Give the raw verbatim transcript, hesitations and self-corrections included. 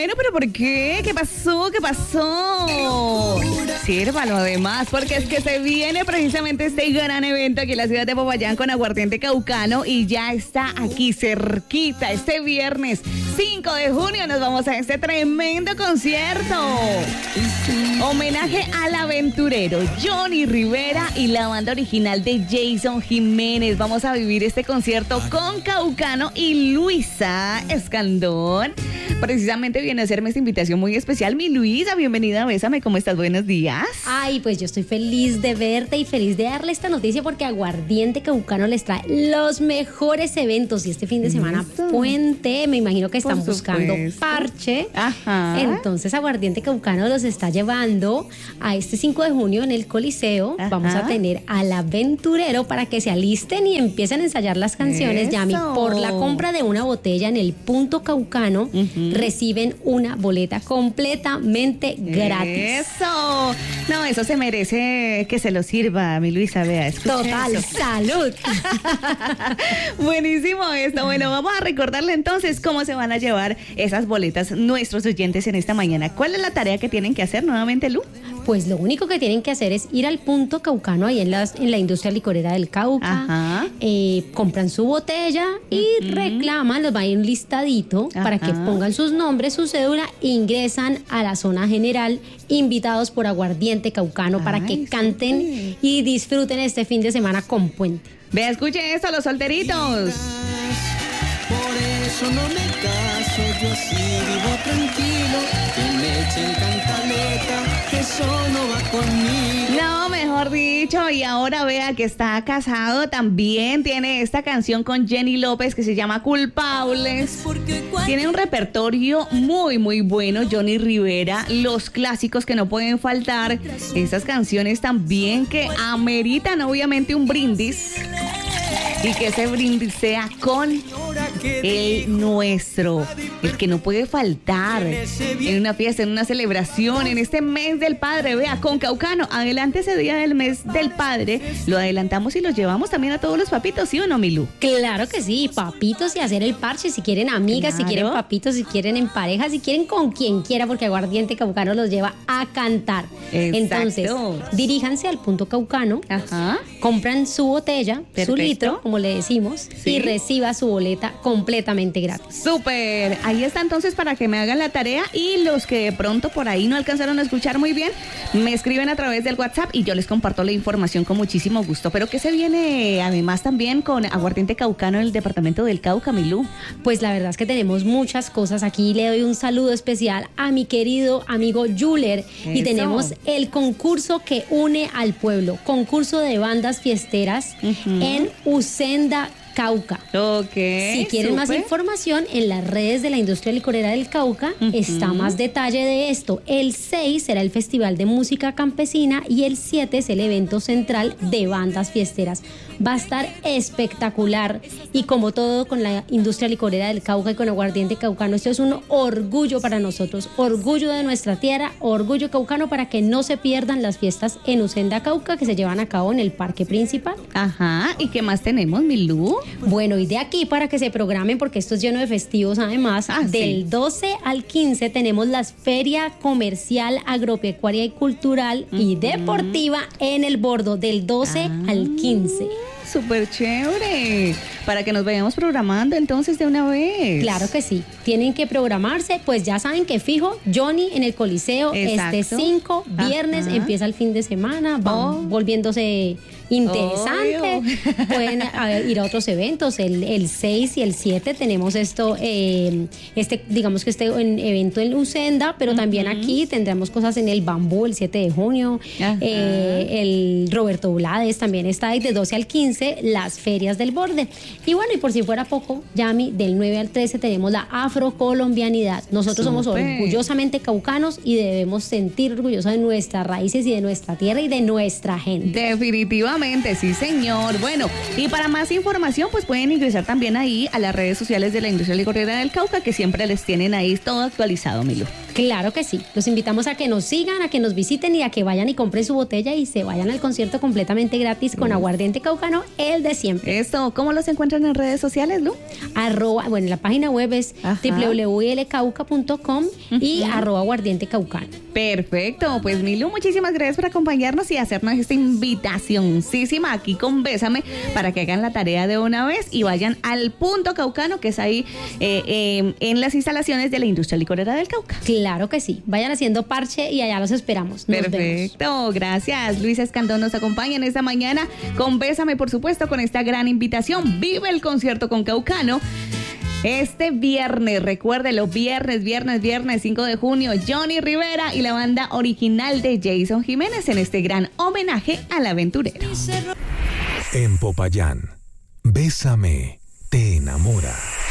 bueno, pero ¿por qué? ¿Qué pasó? ¿Qué pasó? Sírvalo además, porque es que se viene precisamente este gran evento aquí en la ciudad de Popayán con Aguardiente Caucano y ya está aquí cerquita. Este viernes cinco de junio nos vamos a este tremendo concierto. Homenaje al aventurero Johnny Rivera y la banda original de Jason Jiménez. Vamos a vivir este concierto con Caucano y Luisa Escandón. Precisamente viene a hacerme esta invitación muy especial. Mi Luisa, bienvenida, bésame, ¿cómo estás? Buenos días. Ay, pues yo estoy feliz de verte y feliz de darle esta noticia porque Aguardiente Caucano les trae los mejores eventos y este fin de semana Eso. Puente, me imagino que están Por buscando supuesto. parche. Ajá. Entonces Aguardiente Caucano los está llevando a este cinco de junio en el Coliseo. Ajá. Vamos a tener al aventurero para que se alisten y empiecen a ensayar las canciones. Eso. Yami, por la compra de una botella en el Punto Caucano, Ujú. reciben una boleta completamente gratis. Eso. No, eso se merece que se lo sirva, mi Luisa, vea. escuche Total, eso. salud. Buenísimo esto. Bueno, vamos a recordarle entonces cómo se van a llevar esas boletas nuestros oyentes en esta mañana. ¿Cuál es la tarea que tienen que hacer nuevamente, Lu? Pues lo único que tienen que hacer es ir al Punto Caucano, ahí en, las, en la industria licorera del Cauca. Ajá. Eh, compran su botella y Ujú. reclaman, les va a ir un listadito para que Ajá. pongan sus nombres, su cédula, ingresan a la zona general, invitados por Aguardiente Caucano para Ay, que canten sí. y disfruten este fin de semana con Puente. Vea, escuche esto, los solteritos. Por eso no me caso, yo así vivo tranquilo, que me echen cantaleta, que eso no va conmigo. No, mejor dicho, y ahora vea que está casado, también tiene esta canción con Jenny López que se llama Culpables. Porque cuando Tiene un repertorio muy, muy bueno, Johnny Rivera, los clásicos que no pueden faltar, esas canciones también que ameritan obviamente un brindis y que ese brindis sea con el nuestro, el que no puede faltar en una fiesta, en una celebración, en este mes del padre, vea, con Caucano, adelante ese día del mes del padre, lo adelantamos y lo llevamos también a todos los papitos, ¿sí o no, Milú? Claro que sí, papitos y hacer el parche, si quieren amigas, Claro. si quieren papitos, si quieren en pareja, si quieren con quien quiera, porque Aguardiente Caucano los lleva a cantar. Exacto. Entonces, diríjanse al Punto Caucano, Ajá. compran su botella, Perfecto. su litro, como le decimos, Sí. y reciba su boleta completamente gratis. Súper, ahí está entonces para que me hagan la tarea y los que de pronto por ahí no alcanzaron a escuchar muy bien, me escriben a través del WhatsApp y yo les comparto la información con muchísimo gusto. Pero ¿qué se viene además también con Aguardiente Caucano en el departamento del Cauca, Milú? Pues la verdad es que tenemos muchas cosas aquí. Le doy un saludo especial a mi querido amigo Juler y Eso. tenemos el concurso que une al pueblo, concurso de bandas fiesteras Ujú. en Usenda, Cauca. Ok. Si quieren más súper. información, en las redes de la industria licorera del Cauca Ujú. está más detalle de esto. El seis será el Festival de Música Campesina y el siete es el evento central de bandas fiesteras. Va a estar espectacular y como todo con la industria licorera del Cauca y con Aguardiente Caucano, esto es un orgullo para nosotros, orgullo de nuestra tierra, orgullo caucano para que no se pierdan las fiestas en Usenda, Cauca, que se llevan a cabo en el parque principal. Ajá, ¿y qué más tenemos, Milú? Bueno, y de aquí para que se programen, porque esto es lleno de festivos además, Ah, del sí. doce al quince tenemos la Feria Comercial, Agropecuaria y Cultural y Deportiva en el Bordo, del doce Ah. al quince. Súper chévere. Para que nos vayamos programando entonces de una vez. Claro que sí, tienen que programarse, pues ya saben que fijo, Johnny en el Coliseo Exacto. este cinco, viernes, Ajá. empieza el fin de semana, va Oh. volviéndose interesante. Obvio. Pueden a ver, ir a otros eventos, el, el seis y el siete tenemos esto, eh, este, digamos que este en- evento en Lucenda, pero también aquí tendremos cosas en el Bambú el siete de junio, Ajá. eh, el Roberto Blades también está ahí de doce al quince, las ferias del borde. Y bueno, y por si fuera poco, Yami, del nueve al trece tenemos la afrocolombianidad. Nosotros somos Súper. orgullosamente caucanos y debemos sentir orgullosos de nuestras raíces y de nuestra tierra y de nuestra gente. Definitivamente, sí, señor. Bueno, y para más información, pues pueden ingresar también ahí a las redes sociales de la industria licorera del Cauca, que siempre les tienen ahí todo actualizado, Milo. Claro que sí. Los invitamos a que nos sigan, a que nos visiten y a que vayan y compren su botella y se vayan al concierto completamente gratis con Aguardiente Caucano, el de siempre. Esto, ¿cómo los encuentran en redes sociales, Lu? Arroba, bueno, la página web es doble u doble u doble u punto i l cauca punto com y uh-huh. arroba Aguardiente Caucano. Perfecto, pues Milu, muchísimas gracias por acompañarnos y hacernos esta invitacióncísima aquí con Bésame para que hagan la tarea de una vez y vayan al Punto Caucano, que es ahí eh, eh, en las instalaciones de la industria licorera del Cauca. Claro que sí, vayan haciendo parche y allá los esperamos. Nos Perfecto, vemos. Gracias. Luisa Escandón nos acompaña en esta mañana con Bésame, por supuesto, con esta gran invitación. Vive el concierto con Caucano. Este viernes, recuérdelo, viernes, viernes, viernes cinco de junio, Johnny Rivera y la banda original de Jason Jiménez en este gran homenaje al aventurero. En Popayán, Bésame te enamora.